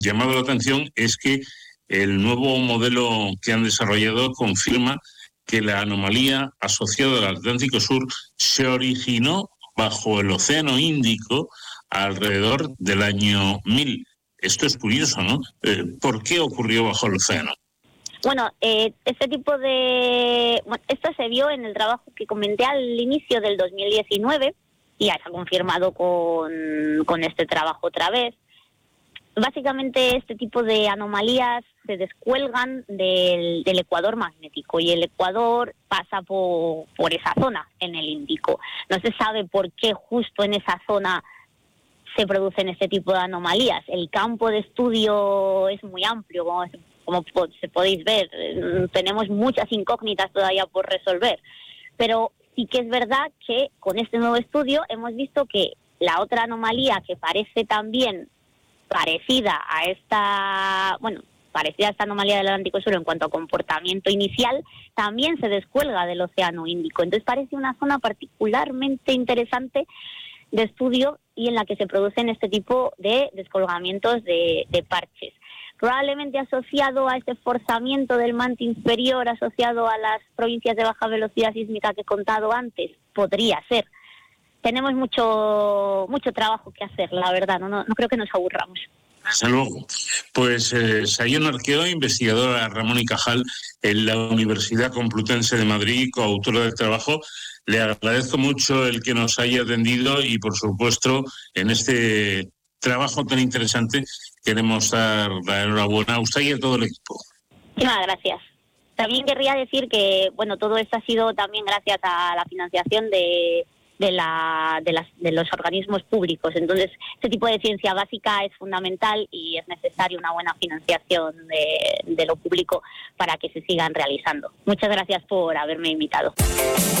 llamado la atención es que el nuevo modelo que han desarrollado confirma que la anomalía asociada al Atlántico Sur se originó bajo el Océano Índico alrededor del año 1000. Esto es curioso, ¿no? ¿Por qué ocurrió bajo el océano? Bueno, esto se vio en el trabajo que comenté al inicio del 2019 y ya se ha confirmado con este trabajo otra vez. Básicamente este tipo de anomalías se descuelgan del ecuador magnético y el ecuador pasa por esa zona en el Índico. No se sabe por qué justo en esa zona se producen este tipo de anomalías. El campo de estudio es muy amplio, como podéis ver. Tenemos muchas incógnitas todavía por resolver, pero sí que es verdad que con este nuevo estudio hemos visto que la otra anomalía que parece también parecida a esta anomalía del Atlántico Sur en cuanto a comportamiento inicial, también se descuelga del Océano Índico. Entonces parece una zona particularmente interesante de estudio y en la que se producen este tipo de descolgamientos de parches. Probablemente asociado a este forzamiento del manto inferior, asociado a las provincias de baja velocidad sísmica que he contado antes, podría ser. Tenemos mucho trabajo que hacer, la verdad, no creo que nos aburramos. Desde luego. Pues Sayón Arqueo, investigadora Ramón y Cajal en la Universidad Complutense de Madrid, coautora del trabajo, le agradezco mucho el que nos haya atendido y, por supuesto, en este trabajo tan interesante queremos dar la enhorabuena a usted y a todo el equipo. Muchísimas gracias. También querría decir que, todo esto ha sido también gracias a la financiación de los organismos públicos. Entonces, este tipo de ciencia básica es fundamental y es necesaria una buena financiación de lo público para que se sigan realizando. Muchas gracias por haberme invitado.